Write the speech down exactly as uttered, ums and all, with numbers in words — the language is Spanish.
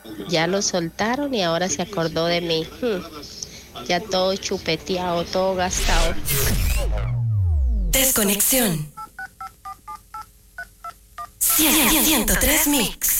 Ya lo soltaron y ahora se acordó de mí. Hmm, ya todo chupeteado, todo gastado. Desconexión. ciento tres Mix.